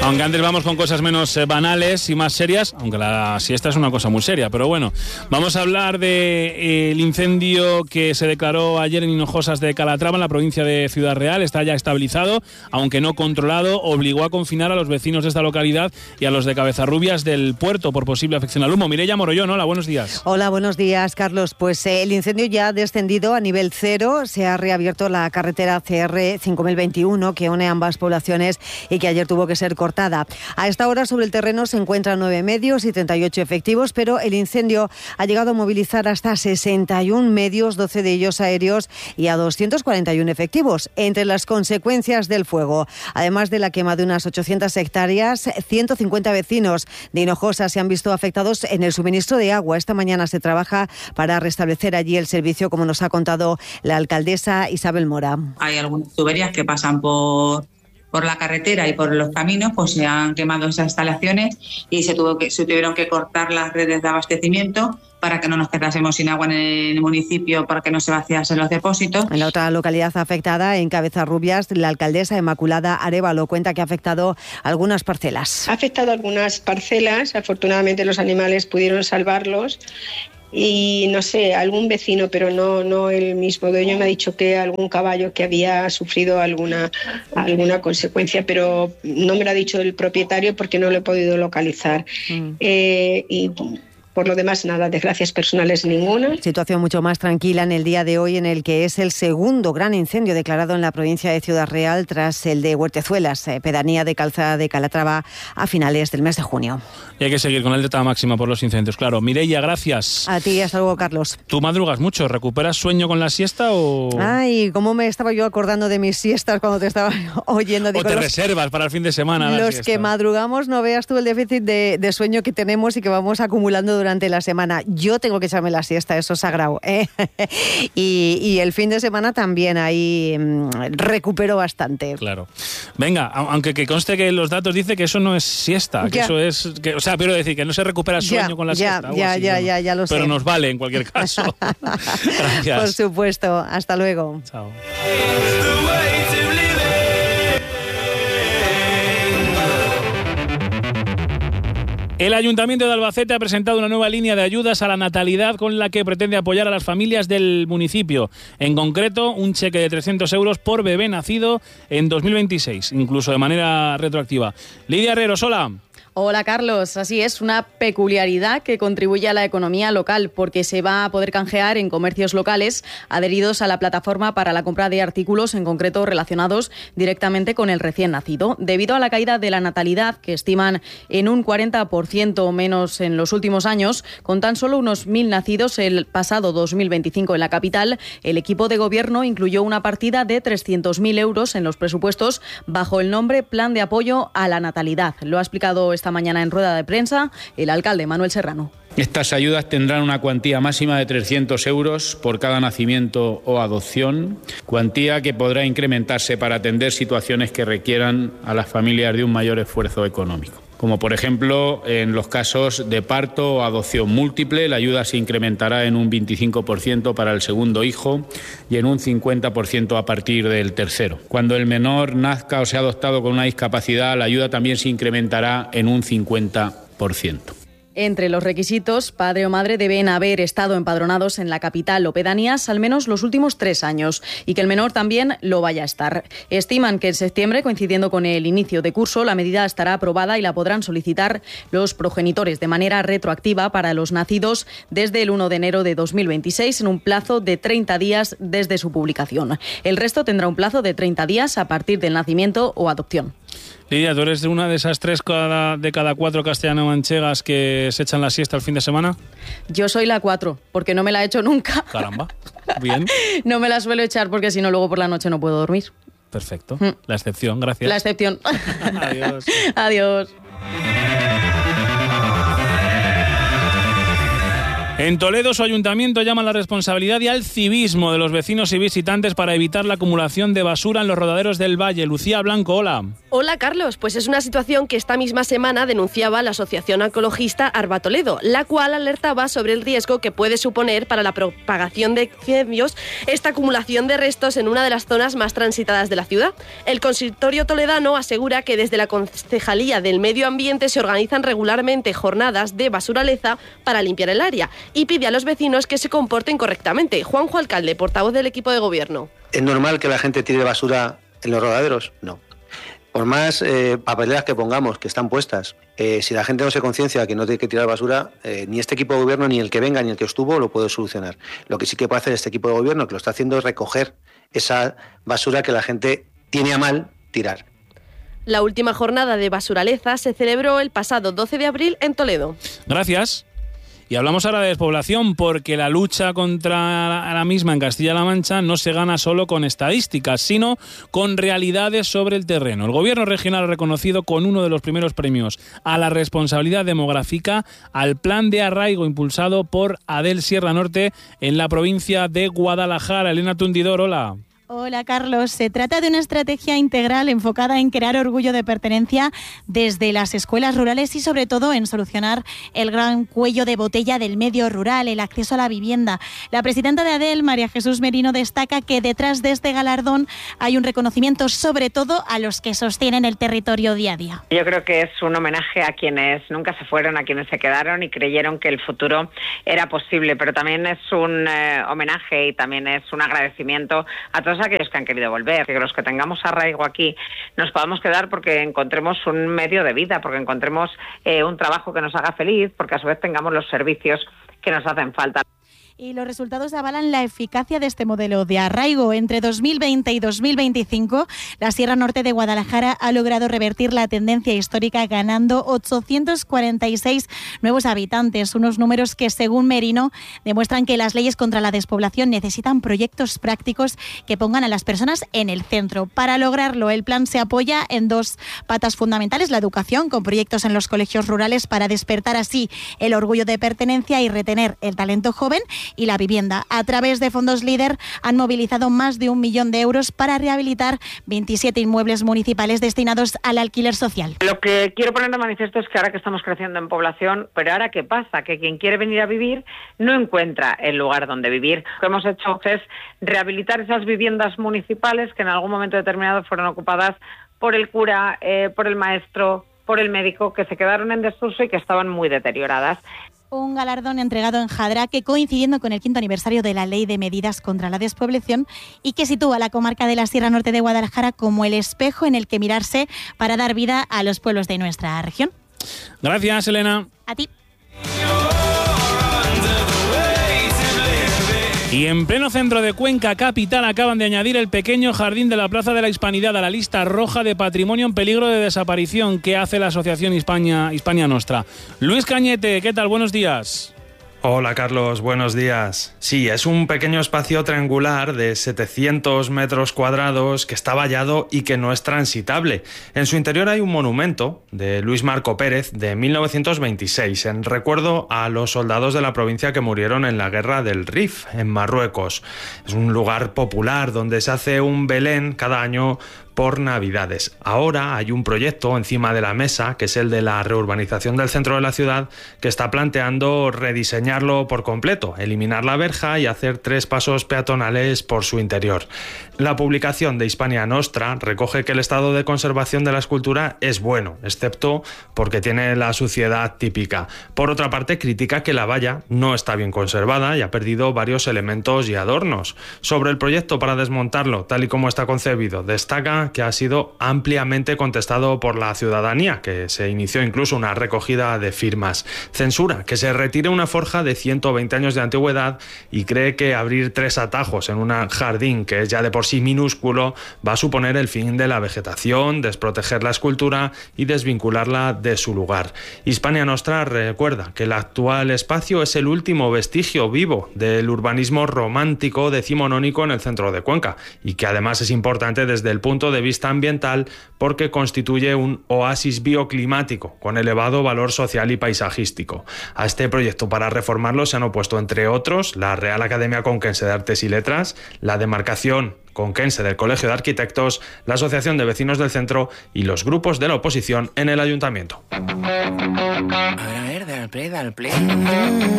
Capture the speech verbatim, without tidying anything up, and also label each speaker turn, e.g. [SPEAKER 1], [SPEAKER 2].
[SPEAKER 1] Aunque antes vamos con cosas menos eh, banales y más serias, aunque la siesta es una cosa muy seria, pero bueno, vamos a hablar del de, eh, incendio que se declaró ayer en Hinojosas de Calatrava, en la provincia de Ciudad Real. Está ya estabilizado, aunque no controlado. Obligó a confinar a los vecinos de esta localidad y a los de Cabezarrubias del puerto por posible afección al humo. Mireia Morollón, hola, buenos días.
[SPEAKER 2] Hola, buenos días, Carlos. Pues eh, el incendio ya ha descendido a nivel cero. Se ha reabierto la carretera C R cinco mil veintiuno que une ambas poblaciones y que ayer tuvo que ser cortada. A esta hora sobre el terreno se encuentran nueve medios y treinta y ocho efectivos, pero el incendio ha llegado a movilizar hasta sesenta y un medios, doce de ellos aéreos y a doscientos cuarenta y uno efectivos. Entre las consecuencias del fuego, además de la quema de unas ochocientas hectáreas, ciento cincuenta vecinos de Hinojosa se han visto afectados en el suministro de agua. Esta mañana se trabaja para restablecer allí el servicio, como nos ha contado la alcaldesa Isabel Mora.
[SPEAKER 3] Hay algunas tuberías que pasan por... por la carretera y por los caminos, pues se han quemado esas instalaciones y se tuvo que se tuvieron que cortar las redes de abastecimiento para que no nos quedásemos sin agua en el municipio, para que no se vaciasen los depósitos.
[SPEAKER 2] En la otra localidad afectada, en Cabezarrubias, la alcaldesa Inmaculada Arévalo cuenta que ha afectado algunas parcelas.
[SPEAKER 4] Ha afectado algunas parcelas, afortunadamente los animales pudieron salvarlos. Y no sé, algún vecino, pero no, no el mismo dueño, me ha dicho que algún caballo que había sufrido alguna, alguna consecuencia, pero no me lo ha dicho el propietario porque no lo he podido localizar. Mm. Eh, y por lo demás, nada, desgracias personales ninguna.
[SPEAKER 2] Situación mucho más tranquila en el día de hoy, en el que es el segundo gran incendio declarado en la provincia de Ciudad Real tras el de Huertezuelas, eh, pedanía de Calzada de Calatrava, a finales del mes de junio.
[SPEAKER 1] Y hay que seguir con la alerta máxima por los incendios, claro. Mireia, gracias.
[SPEAKER 2] A ti, hasta luego, Carlos.
[SPEAKER 1] ¿Tú madrugas mucho? ¿Recuperas sueño con la siesta o...?
[SPEAKER 2] Ay, cómo me estaba yo acordando de mis siestas cuando te estaba oyendo.
[SPEAKER 1] Digo, o te los, reservas para el fin de semana.
[SPEAKER 2] Los que madrugamos, no veas tú el déficit de, de sueño que tenemos y que vamos acumulando durante durante la semana. Yo tengo que echarme la siesta, eso es sagrado, ¿eh? y, y el fin de semana también ahí mmm, recupero bastante.
[SPEAKER 1] Claro. Venga, aunque que conste que los datos dicen que eso no es siesta, que ya. eso es... Que, o sea, quiero decir, que no se recupera sueño
[SPEAKER 2] ya,
[SPEAKER 1] con la
[SPEAKER 2] ya,
[SPEAKER 1] siesta.
[SPEAKER 2] Ya,
[SPEAKER 1] así,
[SPEAKER 2] ya,
[SPEAKER 1] bueno.
[SPEAKER 2] ya, ya lo sé.
[SPEAKER 1] Pero nos vale en cualquier caso. Gracias.
[SPEAKER 2] Por supuesto. Hasta luego.
[SPEAKER 1] Chao. El Ayuntamiento de Albacete ha presentado una nueva línea de ayudas a la natalidad con la que pretende apoyar a las familias del municipio. En concreto, un cheque de trescientos euros por bebé nacido en dos mil veintiséis, incluso de manera retroactiva. Lidia Herreros, hola.
[SPEAKER 5] Hola Carlos, así es, una peculiaridad que contribuye a la economía local porque se va a poder canjear en comercios locales adheridos a la plataforma para la compra de artículos, en concreto relacionados directamente con el recién nacido. Debido a la caída de la natalidad, que estiman en un cuarenta por ciento menos en los últimos años, con tan solo unos mil nacidos el pasado dos mil veinticinco en la capital, el equipo de gobierno incluyó una partida de trescientos mil euros en los presupuestos bajo el nombre Plan de Apoyo a la Natalidad. Lo ha explicado esta mañana en rueda de prensa el alcalde Manuel Serrano.
[SPEAKER 6] Estas ayudas tendrán una cuantía máxima de trescientos euros por cada nacimiento o adopción, cuantía que podrá incrementarse para atender situaciones que requieran a las familias de un mayor esfuerzo económico. Como por ejemplo, en los casos de parto o adopción múltiple, la ayuda se incrementará en un veinticinco por ciento para el segundo hijo y en un cincuenta por ciento a partir del tercero. Cuando el menor nazca o sea adoptado con una discapacidad, la ayuda también se incrementará en un cincuenta por ciento.
[SPEAKER 5] Entre los requisitos, padre o madre deben haber estado empadronados en la capital o pedanías al menos los últimos tres años y que el menor también lo vaya a estar. Estiman que en septiembre, coincidiendo con el inicio de curso, la medida estará aprobada y la podrán solicitar los progenitores de manera retroactiva para los nacidos desde el uno de enero de dos mil veintiséis en un plazo de treinta días desde su publicación. El resto tendrá un plazo de treinta días a partir del nacimiento o adopción.
[SPEAKER 1] Lidia, ¿tú eres una de esas tres cada, de cada cuatro castellano-manchegas que se echan la siesta el fin de semana?
[SPEAKER 5] Yo soy la cuatro, porque no me la he hecho nunca.
[SPEAKER 1] Caramba, bien.
[SPEAKER 5] No me la suelo echar porque si no luego por la noche no puedo dormir.
[SPEAKER 1] Perfecto, mm. La excepción, gracias.
[SPEAKER 5] La excepción.
[SPEAKER 1] Adiós.
[SPEAKER 5] Adiós.
[SPEAKER 1] En Toledo, su ayuntamiento llama a la responsabilidad y al civismo de los vecinos y visitantes para evitar la acumulación de basura en los rodaderos del Valle. Lucía Blanco, hola.
[SPEAKER 7] Hola, Carlos. Pues es una situación que esta misma semana denunciaba la Asociación Ecologista Arba Toledo, la cual alertaba sobre el riesgo que puede suponer para la propagación de incendios esta acumulación de restos en una de las zonas más transitadas de la ciudad. El consistorio toledano asegura que desde la Concejalía del Medio Ambiente se organizan regularmente jornadas de basuraleza para limpiar el área y pide a los vecinos que se comporten correctamente. Juanjo Alcalde, portavoz del equipo de gobierno.
[SPEAKER 8] ¿Es normal que la gente tire basura en los rodaderos? No. Por más eh, papeleras que pongamos, que están puestas, eh, si la gente no se conciencia que no tiene que tirar basura, eh, ni este equipo de gobierno, ni el que venga, ni el que estuvo, lo puede solucionar. Lo que sí que puede hacer este equipo de gobierno, que lo está haciendo, es recoger esa basura que la gente tiene a mal tirar.
[SPEAKER 7] La última jornada de basuraleza se celebró el pasado doce de abril en Toledo.
[SPEAKER 1] Gracias. Y hablamos ahora de despoblación, porque la lucha contra la misma en Castilla-La Mancha no se gana solo con estadísticas, sino con realidades sobre el terreno. El gobierno regional ha reconocido con uno de los primeros premios a la responsabilidad demográfica al plan de arraigo impulsado por Adel Sierra Norte en la provincia de Guadalajara. Elena Tundidor, hola.
[SPEAKER 9] Hola, Carlos. Se trata de una estrategia integral enfocada en crear orgullo de pertenencia desde las escuelas rurales y, sobre todo, en solucionar el gran cuello de botella del medio rural, el acceso a la vivienda. La presidenta de Adel, María Jesús Merino, destaca que detrás de este galardón hay un reconocimiento, sobre todo, a los que sostienen el territorio día a día.
[SPEAKER 10] Yo creo que es un homenaje a quienes nunca se fueron, a quienes se quedaron y creyeron que el futuro era posible, pero también es un eh, homenaje y también es un agradecimiento a todos aquellos que han querido volver, que los que tengamos arraigo aquí nos podamos quedar porque encontremos un medio de vida, porque encontremos eh, un trabajo que nos haga feliz, porque a su vez tengamos los servicios que nos hacen falta.
[SPEAKER 9] Y los resultados avalan la eficacia de este modelo de arraigo. Entre dos mil veinte y dos mil veinticinco, la Sierra Norte de Guadalajara ha logrado revertir la tendencia histórica ganando ochocientos cuarenta y seis nuevos habitantes, unos números que, según Merino, demuestran que las leyes contra la despoblación necesitan proyectos prácticos que pongan a las personas en el centro. Para lograrlo, el plan se apoya en dos patas fundamentales: la educación, con proyectos en los colegios rurales para despertar así el orgullo de pertenencia y retener el talento joven, y la vivienda. A través de fondos LEADER han movilizado más de un millón de euros para rehabilitar veintisiete inmuebles municipales destinados al alquiler social.
[SPEAKER 10] Lo que quiero poner de manifiesto es que ahora que estamos creciendo en población, pero ahora ¿qué pasa? Que quien quiere venir a vivir no encuentra el lugar donde vivir. Lo que hemos hecho es rehabilitar esas viviendas municipales que en algún momento determinado fueron ocupadas por el cura, eh, por el maestro, por el médico, que se quedaron en desuso y que estaban muy deterioradas.
[SPEAKER 9] Un galardón entregado en Jadraque, coincidiendo con el quinto aniversario de la Ley de Medidas contra la Despoblación, y que sitúa a la comarca de la Sierra Norte de Guadalajara como el espejo en el que mirarse para dar vida a los pueblos de nuestra región.
[SPEAKER 1] Gracias, Elena.
[SPEAKER 9] A ti.
[SPEAKER 1] Y en pleno centro de Cuenca capital acaban de añadir el pequeño jardín de la Plaza de la Hispanidad a la lista roja de patrimonio en peligro de desaparición que hace la Asociación Hispania, Hispania Nostra. Luis Cañete, ¿qué tal? Buenos días.
[SPEAKER 11] Hola Carlos, buenos días. Sí, es un pequeño espacio triangular de setecientos metros cuadrados que está vallado y que no es transitable. En su interior hay un monumento de Luis Marco Pérez de mil novecientos veintiséis en recuerdo a los soldados de la provincia que murieron en la guerra del Rif, en Marruecos. Es un lugar popular donde se hace un Belén cada año por Navidades. Ahora hay un proyecto encima de la mesa, que es el de la reurbanización del centro de la ciudad, que está planteando rediseñarlo por completo, eliminar la verja y hacer tres pasos peatonales por su interior. La publicación de Hispania Nostra recoge que el estado de conservación de la escultura es bueno, excepto porque tiene la suciedad típica. Por otra parte, critica que la valla no está bien conservada y ha perdido varios elementos y adornos. Sobre el proyecto para desmontarlo, tal y como está concebido, destaca que ha sido ampliamente contestado por la ciudadanía, que se inició incluso una recogida de firmas. Censura que se retire una forja de ciento veinte años de antigüedad y cree que abrir tres atajos en un jardín que es ya de por sí minúsculo va a suponer el fin de la vegetación, desproteger la escultura y desvincularla de su lugar. Hispania Nostra recuerda que el actual espacio es el último vestigio vivo del urbanismo romántico decimonónico en el centro de Cuenca y que además es importante desde el punto de de vista ambiental porque constituye un oasis bioclimático con elevado valor social y paisajístico. A este proyecto para reformarlo se han opuesto, entre otros, la Real Academia Conquense de Artes y Letras, la demarcación conquense del Colegio de Arquitectos, la Asociación de Vecinos del Centro y los grupos de la oposición en el Ayuntamiento.
[SPEAKER 12] A ver, a ver, dale play, dale play.